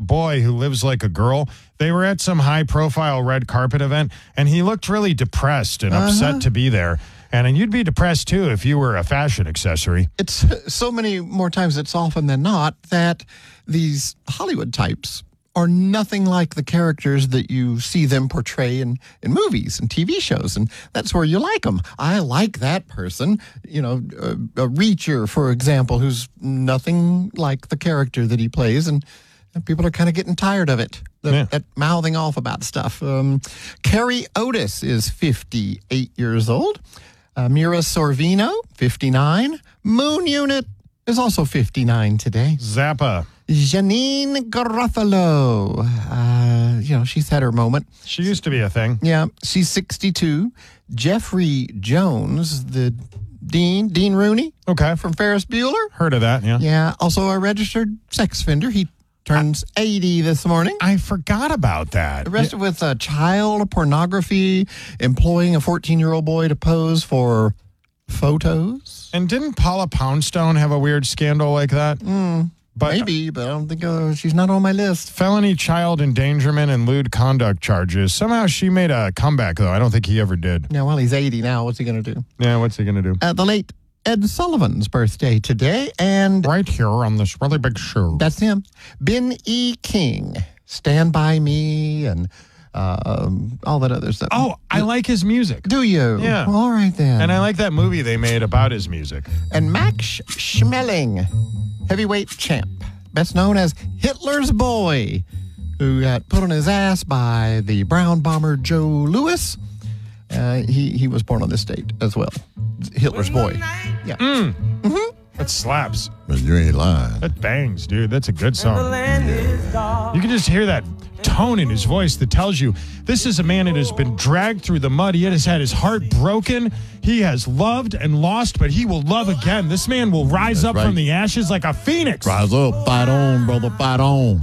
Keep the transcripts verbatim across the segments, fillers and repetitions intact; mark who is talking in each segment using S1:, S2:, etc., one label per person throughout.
S1: boy who lives like a girl. They were at some high-profile red carpet event, and he looked really depressed and
S2: Uh-huh.
S1: upset to be there. And, and you'd be depressed, too, if you were a fashion accessory.
S2: It's so many more times it's often than not that these Hollywood types are nothing like the characters that you see them portray in, in movies and T V shows. And that's where you like them. I like that person, you know, a, a Reacher, for example, who's nothing like the character that he plays. And, and people are kind of getting tired of it, the,
S1: Yeah.
S2: that mouthing off about stuff. Um, Carrie Otis is fifty-eight years old. Uh, Mira Sorvino, fifty-nine. Moon Unit is also fifty-nine today.
S1: Zappa.
S2: Janine Garofalo, uh, you know, she's had her moment.
S1: She used to be a thing.
S2: Yeah, she's sixty-two. Jeffrey Jones, the Dean, Dean Rooney
S1: Okay.
S2: from Ferris Bueller.
S1: Heard of that, yeah.
S2: Yeah, also a registered sex offender. He turns eighty this morning.
S1: I forgot about that.
S2: Arrested with uh, child pornography, employing a fourteen-year-old boy to pose for photos.
S1: And didn't Paula Poundstone have a weird scandal like that?
S2: Mm,
S1: But
S2: maybe, but I don't think uh, she's not on my list.
S1: felony child endangerment and lewd conduct charges. Somehow she made a comeback, though. I don't think he ever did.
S2: Now, well, he's eighty now. What's he going to do?
S1: Yeah, what's he going to do?
S2: Uh, the late Ed Sullivan's birthday today, and
S1: Right here on this really big show.
S2: that's him. Ben E. King, Stand By Me, and uh, all that other stuff.
S1: Oh, I like his music.
S2: Do you?
S1: Yeah.
S2: All right, then.
S1: And I like that movie they made about his music.
S2: And Max Schmeling, heavyweight champ, best known as Hitler's Boy, who got put on his ass by the Brown bomber Joe Louis. Uh, he, he was born on this date as well. Hitler's Boy. Yeah.
S1: Mm. That slaps.
S2: But you ain't lying.
S1: That bangs, dude. That's a good song. You can just hear that tone in his voice that tells you this is a man that has been dragged through the mud. He has had his heart broken. He has loved and lost, but he will love again. This man will rise
S2: That's
S1: up
S2: right.
S1: from the ashes like a phoenix.
S2: Rise up, fight on, brother, fight on.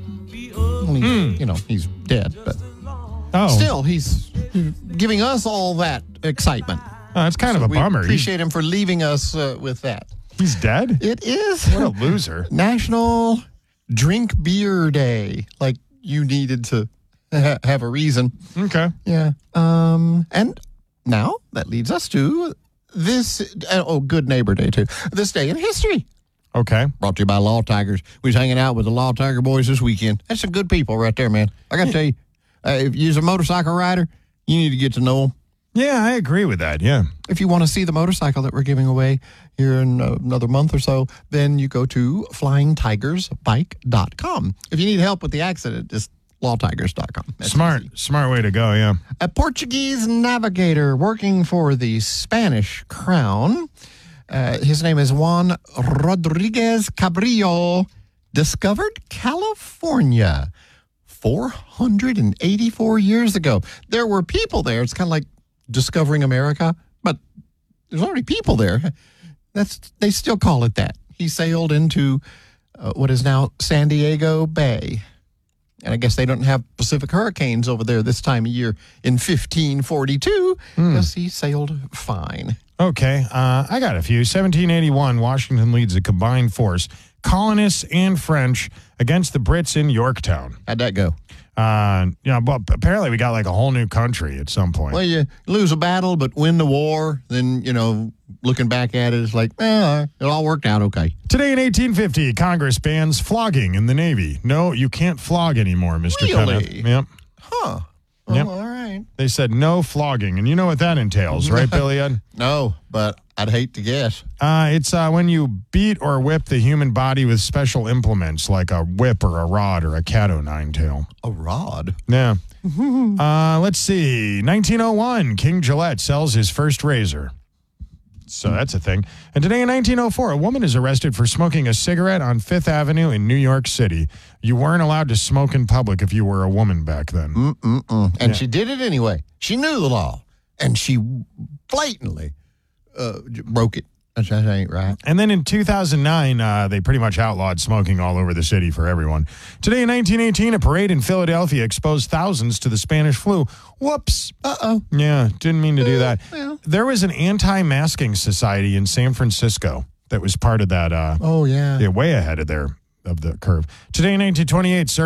S2: Well, he's, You know, he's dead, but
S1: Oh,
S2: still, he's giving us all that excitement.
S1: oh that's kind of a
S2: We
S1: bummer. He-
S2: appreciate him for leaving us uh, with that.
S1: he's dead?
S2: It is
S1: What a loser.
S2: National Drink Beer Day. Like you needed to ha- have a reason.
S1: Okay.
S2: Yeah. Um. And now that leads us to this. Uh, oh, Good Neighbor Day too. This day in history.
S1: Okay.
S2: Brought to you by Law Tigers. We was hanging out with the Law Tiger boys this weekend. That's some good people right there, man. I got to tell you, uh, if you're a motorcycle rider, you need to get to know them.
S1: Yeah, I agree with that. Yeah.
S2: If you want to see the motorcycle that we're giving away here in uh, another month or so, then you go to flying tigers bike dot com. If you need help with the accident, just law tigers dot com. That's
S1: Smart.
S2: easy.
S1: Smart way to go, yeah.
S2: A Portuguese navigator working for the Spanish crown. Uh, his name is Juan Rodriguez Cabrillo. Discovered California four hundred eighty-four years ago. There were people there. It's kind of like discovering America, but there's already people there. That's they still call it that. He sailed into uh, what is now San Diego Bay. And I guess they don't have Pacific hurricanes over there this time of year in fifteen forty-two because he sailed fine.
S1: Okay, uh, I got a few. seventeen eighty-one, Washington leads a combined force, colonists and French, against the Brits in Yorktown.
S2: How'd that go?
S1: Uh, you know, but apparently we got like a whole new country at some point.
S2: Well, you lose a battle but win the war. Then, you know, looking back at it, it's like, eh, it all worked out okay.
S1: Today in eighteen fifty, Congress bans flogging in the Navy. No, you can't flog anymore, Mister
S2: Really?
S1: Kenneth. Yep.
S2: Huh.
S1: Yep.
S2: Oh, all right.
S1: They said no flogging, and you know what that entails, right, Billy Ed?
S2: No, but I'd hate to guess.
S1: Uh, it's uh, when you beat or whip the human body with special implements like a whip or a rod or a cat o' nine tail.
S2: A rod?
S1: Yeah. uh, let's see. nineteen oh one, King Gillette sells his first razor. So that's a thing. And today in nineteen oh four, a woman is arrested for smoking a cigarette on Fifth Avenue in New York City. You weren't allowed to smoke in public if you were a woman back then.
S2: Mm-mm-mm. And
S1: Yeah.
S2: she did it anyway. She knew the law. And she blatantly uh, broke it. That ain't right.
S1: And then in two thousand nine, uh, they pretty much outlawed smoking all over the city for everyone. Today in nineteen eighteen, a parade in Philadelphia exposed thousands to the Spanish flu. Whoops.
S2: Uh-oh.
S1: Yeah, didn't mean to do that.
S2: well.
S1: There was an anti-masking society in San Francisco that was part of that. Uh,
S2: Oh, yeah.
S1: yeah, way ahead of their of the curve. Today in nineteen twenty-eight, Sir